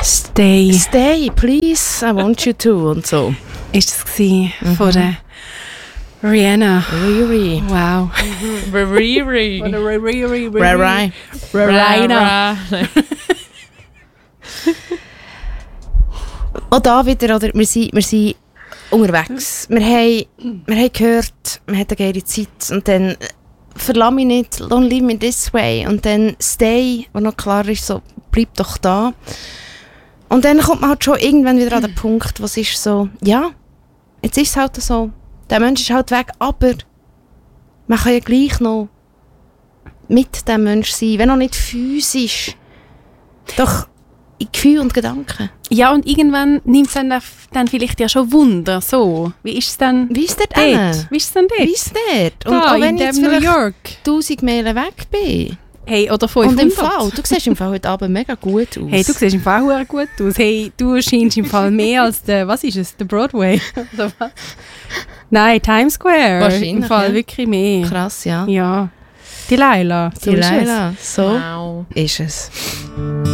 Stay, please, I want you to und so. Ist das von der Rihanna? Riri. Wow. Riri. Rihanna. Auch da wieder, oder? Wir sind unterwegs. Wir haben gehört, wir hatten eine geile Zeit und dann verlass mich nicht, don't leave me this way und dann stay, wo noch klar ist, so, bleib doch da. Und dann kommt man halt schon irgendwann wieder an den Punkt, wo es ist so, ja, jetzt ist es halt so, der Mensch ist halt weg, aber man kann ja gleich noch mit dem Mensch sein, wenn auch nicht physisch, doch in Gefühl und Gedanken. Ja, und irgendwann nimmt es dann vielleicht ja schon Wunder, so. Wie ist es dann Wie ist es dort? Wie ist es dann dort? Wie ist es dort? Und Da, auch wenn ich in jetzt New vielleicht York. 1000 Meilen weg bin. Hey, oder 500. Und im Fall, du siehst im Fall heute Abend mega gut aus. Hey, du siehst im Fall sehr gut aus. Hey, du scheinst im Fall mehr als der, was ist es, der Broadway? Oder was? Nein, Times Square. Wahrscheinlich, Im Fall ja. wirklich mehr. Krass, ja. Ja. Delilah. So ist es. So Wow. ist es.